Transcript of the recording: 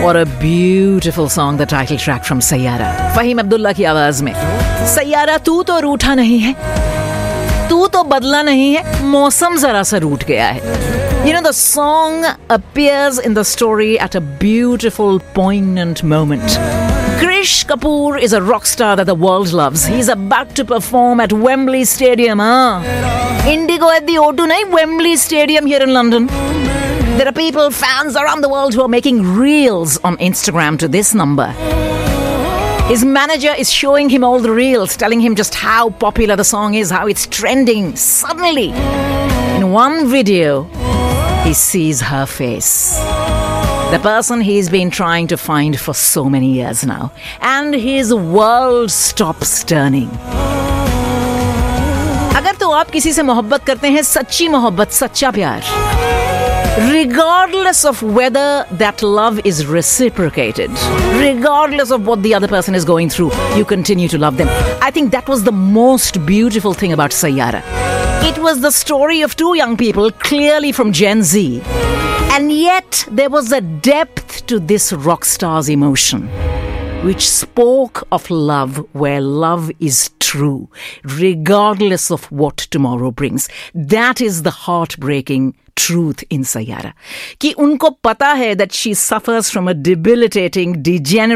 What a beautiful song, the title track from Sayyara. Fahim Abdullah की आवाज में. Sayyara, तू तो रूठा नहीं है, तू तो बदला नहीं है, मौसम जरा सा रूठ गया है. You know, the song appears in the story at a beautiful, poignant moment. Krish Kapoor is a rock star that the world loves. He's about to perform at Wembley Stadium. Indigo at the O2, nahi? Wembley Stadium here in London. There are people, fans around the world who are making reels on Instagram to this number. His manager is showing him all the reels, telling him just how popular the song is, how it's trending. Suddenly, in one video, he sees her face. The person he's been trying to find for so many years now. And his world stops turning. अगर तो आप किसी से मोहब्बत करते हैं, सच्ची मोहब्बत, सच्चा प्यार, regardless of whether that love is reciprocated, regardless of what the other person is going through, you continue to love them. I think that was the most beautiful thing about Sayyara. It was the story of two young people, clearly from Gen Z, and yet there was a depth to this rock star's emotion, which spoke of love where love is true, regardless of what tomorrow brings. That is the heartbreaking truth in Sayyara. कि उनको पता है that she suffers from a debilitating, degenerative